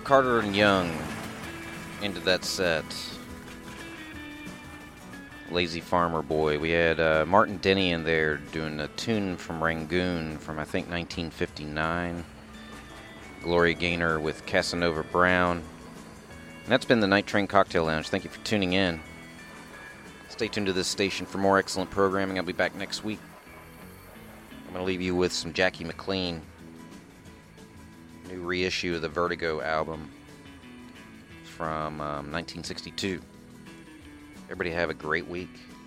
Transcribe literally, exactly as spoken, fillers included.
Carter and Young into that set. Lazy Farmer Boy. We had uh, Martin Denny in there doing a tune from Rangoon from, I think, nineteen fifty-nine. Gloria Gaynor with Casanova Brown. And that's been the Night Train Cocktail Lounge. Thank you for tuning in. Stay tuned to this station for more excellent programming. I'll be back next week. I'm going to leave you with some Jackie McLean. New reissue of the Vertigo album from um, nineteen sixty-two. Everybody have a great week.